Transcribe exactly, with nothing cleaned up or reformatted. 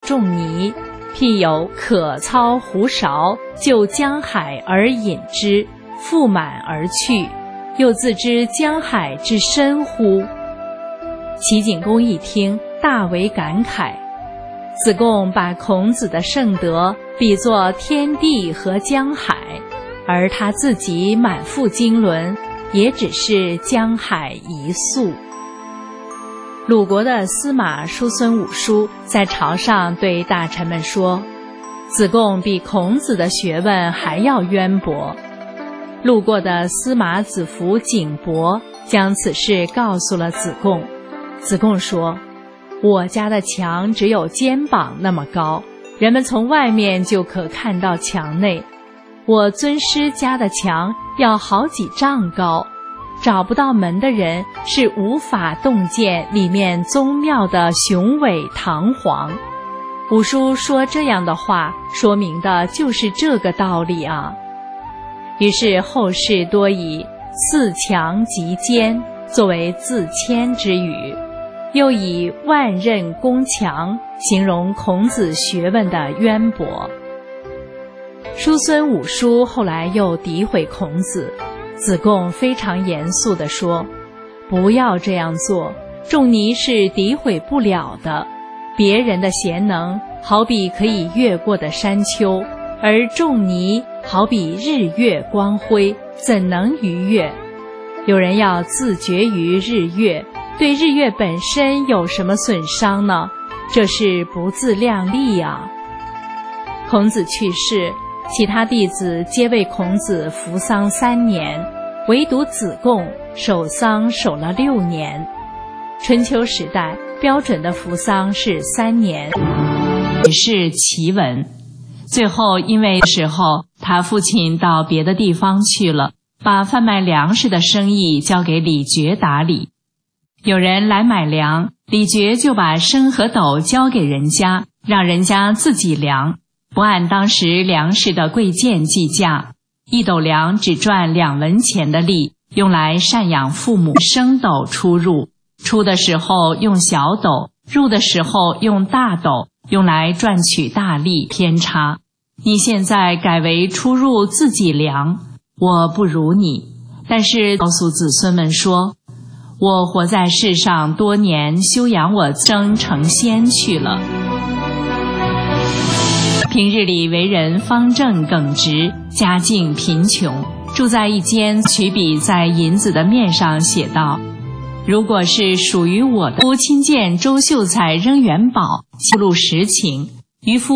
仲尼，譬有可操胡勺，就江海而饮之，复满而去，又自知江海之深乎？齐景公一听，大为感慨。子贡把孔子的圣德比作天地和江海，而他自己满腹经纶，也只是江海一粟。鲁国的司马叔孙武叔在朝上对大臣们说，子贡比孔子的学问还要渊博。路过的司马子服景伯将此事告诉了子贡。子贡说，我家的墙只有肩膀那么高，人们从外面就可看到墙内。我尊师家的墙要好几丈高，找不到门的人是无法洞见里面宗庙的雄伟堂皇。武叔说这样的话，说明的就是这个道理啊。于是后世多以四墙极坚作为自谦之语，又以万仞宫墙形容孔子学问的渊博。叔孙武叔后来又诋毁孔子，子贡非常严肃地说，不要这样做，仲尼是诋毁不了的。别人的贤能好比可以越过的山丘，而仲尼好比日月光辉，怎能逾越？有人要自绝于日月，对日月本身有什么损伤呢？这是不自量力啊。孔子去世，其他弟子皆为孔子服丧三年，唯独子贡守丧守了六年。春秋时代标准的服丧是三年，也是奇闻。最后因为时候他父亲到别的地方去了，把贩卖粮食的生意交给李傕打理。有人来买粮，李傕就把升和斗交给人家，让人家自己量，不按当时粮食的贵贱计价。一斗粮只赚两文钱的利，用来赡养父母。升斗出入，出的时候用小斗，入的时候用大斗，用来赚取大利偏差。你现在改为出入自己量，我不如你，但是告诉子孙们说，我活在世上多年，修养我生成仙去了。平日里为人方正耿直，家境贫穷，住在一间，取笔在银子的面上写道，如果是属于我的，夫亲见周秀才扔元宝，记录实情，渔夫